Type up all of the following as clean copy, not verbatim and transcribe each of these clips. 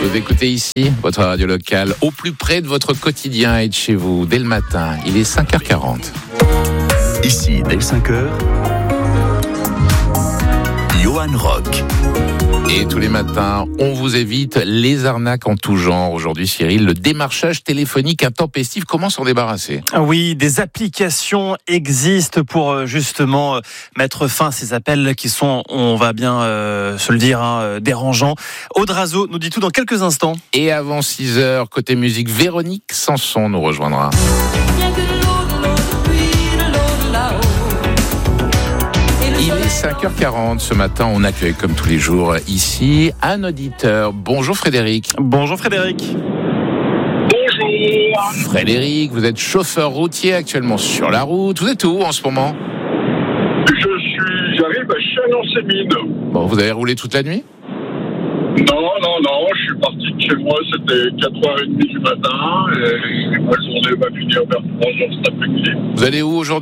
Vous écoutez ici votre radio locale au plus près de votre quotidien et de chez vous dès le matin. Il est 5h40. Ici, dès 5h, Johan Rock. Et tous les matins, on vous évite les arnaques en tout genre. Aujourd'hui, Cyril, le démarchage téléphonique intempestif, comment s'en débarrasser ? Oui, des applications existent pour justement mettre fin à ces appels qui sont, on va bien se le dire, dérangeants. Aude Razo nous dit tout dans quelques instants. Et avant 6h, côté musique, Véronique Sanson nous rejoindra. Il est 5h40. Ce matin, on accueille comme tous les jours ici un auditeur. Bonjour Frédéric. Bonjour Frédéric. Bonjour. Frédéric, vous êtes chauffeur routier actuellement sur la route. Vous êtes où en ce moment ? J'arrive à Chalon-Sémine. Bon, vous avez roulé toute la nuit ? Non, je suis parti de chez moi, c'était 4h30 du matin, et ma journée va finir vers 3h cet après-midi. Vous allez où aujourd'hui ?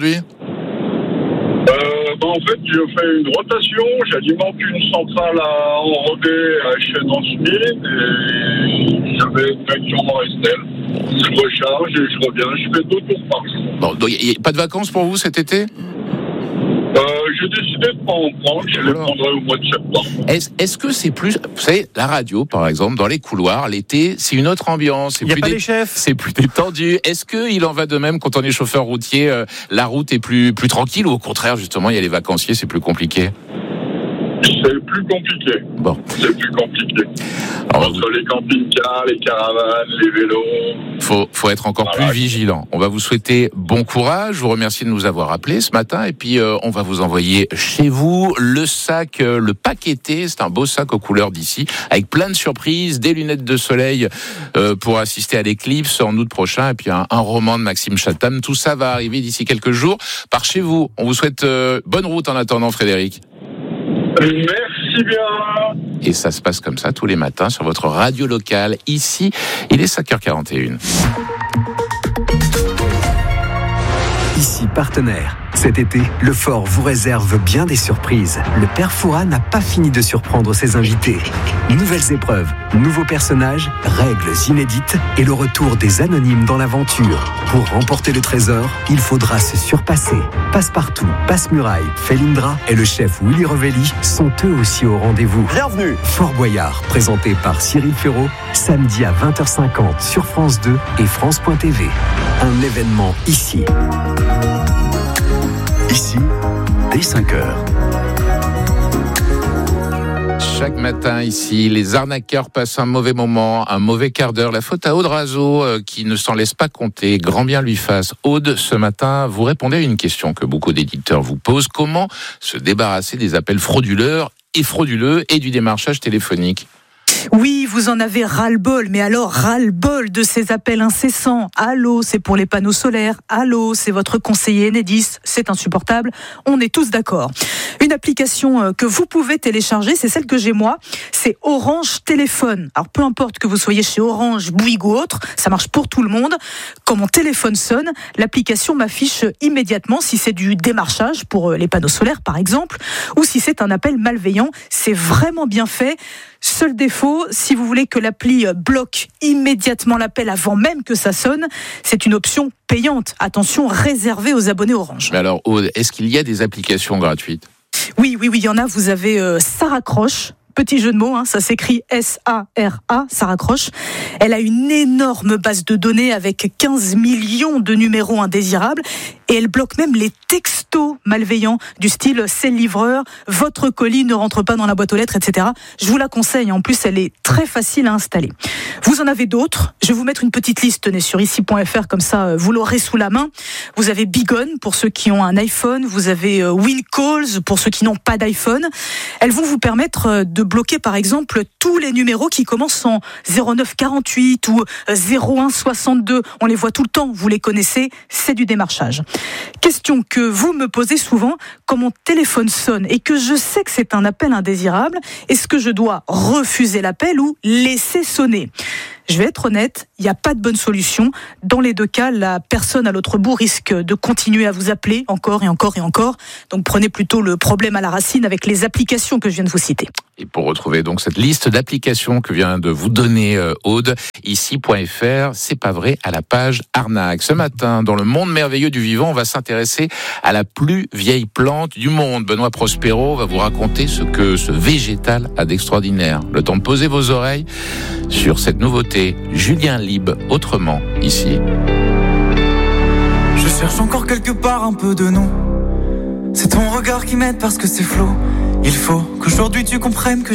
En fait, je fais une rotation, j'alimente une centrale à enrober à Chalon-Sémine, et j'avais une direction Morestel. Je recharge et je reviens, je fais 2 tours par jour. Bon, donc il n'y a pas de vacances pour vous cet été ? J'ai décidé de ne pas en prendre, je les prendrai au mois de septembre. Est-ce que c'est plus... Vous savez, la radio, par exemple, dans les couloirs, l'été, c'est une autre ambiance. Il n'y a pas les chefs. C'est plus détendu. Est-ce qu'il en va de même quand on est chauffeur routier, la route est plus tranquille, ou au contraire, justement, il y a les vacanciers, c'est plus compliqué ? C'est plus compliqué. Bon. C'est plus compliqué. Alors, entre les camping-cars, les caravanes, les vélos. Faut être encore plus vigilant. On va vous souhaiter bon courage. Je vous remercie de nous avoir appelés ce matin. Et puis, on va vous envoyer chez vous le sac, le paqueté. C'est un beau sac aux couleurs d'ici, avec plein de surprises, des lunettes de soleil pour assister à l'éclipse en août prochain. Et puis, un roman de Maxime Chatham. Tout ça va arriver d'ici quelques jours par chez vous. On vous souhaite bonne route en attendant, Frédéric. Merci bien. Et ça se passe comme ça tous les matins sur votre radio locale. Ici, il est 5h41. Ici, partenaire. Cet été, le Fort vous réserve bien des surprises. Le père Fouras n'a pas fini de surprendre ses invités. Nouvelles épreuves, nouveaux personnages, règles inédites et le retour des anonymes dans l'aventure. Pour remporter le trésor, il faudra se surpasser. Passe-partout, Passe-Muraille, Felindra et le chef Willy Revelli sont eux aussi au rendez-vous. Bienvenue. Fort Boyard, présenté par Cyril Ferraud, samedi à 20h50 sur France 2 et France.tv. Un événement ici. Ici, dès 5h. Chaque matin ici, les arnaqueurs passent un mauvais moment, un mauvais quart d'heure. La faute à Aude Razo qui ne s'en laisse pas compter. Grand bien lui fasse. Aude, ce matin, vous répondez à une question que beaucoup d'éditeurs vous posent. Comment se débarrasser des appels frauduleux et du démarchage téléphonique ? Oui, vous en avez ras-le-bol, mais alors ras-le-bol de ces appels incessants. Allô, c'est pour les panneaux solaires. Allô, c'est votre conseiller Enedis. C'est insupportable. On est tous d'accord. Une application que vous pouvez télécharger, c'est celle que j'ai moi. C'est Orange Téléphone. Alors peu importe que vous soyez chez Orange, Bouygues ou autre, ça marche pour tout le monde. Quand mon téléphone sonne, l'application m'affiche immédiatement si c'est du démarchage pour les panneaux solaires par exemple, ou si c'est un appel malveillant. C'est vraiment bien fait. Seul défaut, si vous voulez que l'appli bloque immédiatement l'appel avant même que ça sonne, c'est une option payante. Attention, réservée aux abonnés Orange. Mais alors, Aude, est-ce qu'il y a des applications gratuites ? Oui, il y en a. Vous avez Ça raccroche. Petit jeu de mots, ça s'écrit S-A-R-A, ça raccroche. Elle a une énorme base de données avec 15 millions de numéros indésirables et elle bloque même les textos malveillants du style « c'est le livreur »,« votre colis ne rentre pas dans la boîte aux lettres », etc. Je vous la conseille, en plus elle est très facile à installer. Vous en avez d'autres, je vais vous mettre une petite liste, tenez, sur ici.fr, comme ça vous l'aurez sous la main. Vous avez Bigon pour ceux qui ont un iPhone, vous avez WinCalls pour ceux qui n'ont pas d'iPhone. Elles vont vous permettre de bloquer par exemple tous les numéros qui commencent en 0948 ou 0162. On les voit tout le temps, vous les connaissez, c'est du démarchage. Question que vous me posez souvent, quand mon téléphone sonne et que je sais que c'est un appel indésirable, est-ce que je dois refuser l'appel ou laisser sonner ? Je vais être honnête, il n'y a pas de bonne solution. Dans les deux cas, la personne à l'autre bout risque de continuer à vous appeler encore et encore et encore. Donc prenez plutôt le problème à la racine avec les applications que je viens de vous citer. Et pour retrouver donc cette liste d'applications que vient de vous donner Aude, ici.fr, c'est pas vrai, à la page arnaque. Ce matin, dans le monde merveilleux du vivant, on va s'intéresser à la plus vieille plante du monde. Benoît Prospero va vous raconter ce que ce végétal a d'extraordinaire. Le temps de poser vos oreilles sur cette nouveauté. Julien Lieb, autrement, ici. Je cherche encore quelque part un peu de nous. C'est ton regard qui m'aide parce que c'est flou. Il faut qu'aujourd'hui tu comprennes que